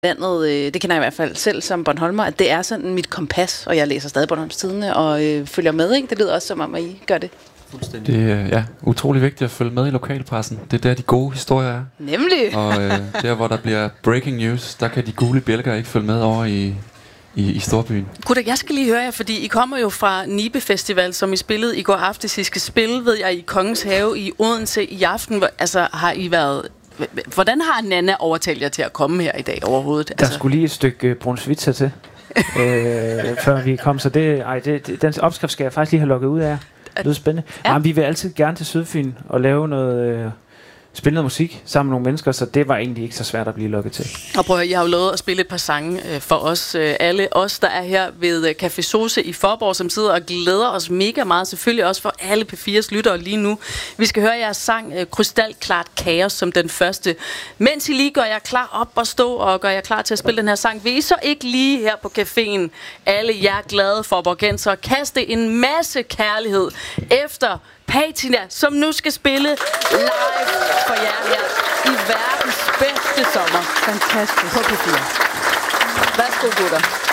landet, det kender jeg i hvert fald selv som Bornholmer, at det er sådan mit kompas, og jeg læser stadig Bornholms Tidende og følger med, ikke? Det lyder også som om, at I gør det. Fuldstændig. Det er utrolig vigtigt at følge med i lokalpressen. Det er der, de gode historier er. Nemlig. Og der, hvor der bliver breaking news, der kan de gule bjælker ikke følge med over i storbyen. Gutter, jeg skal lige høre jer, fordi I kommer jo fra Nibe Festival, som I spillede i går aftes. I skal spille, ved jeg, i Kongens Have i Odense i aften. Altså, har I været... Hvordan har Nanna overtalt jer til at komme her i dag overhovedet? Der skulle lige et stykke brunsvitser til, før vi kom. Så den opskrift skal jeg faktisk lige have lukket ud af. Det lyder spændende. Ja. Vi vil altid gerne til Sydfyn og lave noget... spille noget musik sammen med nogle mennesker, så det var egentlig ikke så svært at blive lukket til. Og prøv at høre, jeg har jo lovet at spille et par sange for os, alle os, der er her ved Café Sose i Forborg, som sidder og glæder os mega meget, selvfølgelig også for alle P4's lyttere lige nu. Vi skal høre jeres sang Krystalklart Kaos som den første. Mens I lige gør jer klar op og stå og gør jer klar til at spille den her sang, vil I så ikke lige her på caféen, alle jer glade forborgenser, kaste en masse kærlighed efter Patina, som nu skal spille live for jer her i verdens bedste sommer. Fantastisk. På P4. Værsgo, gutter.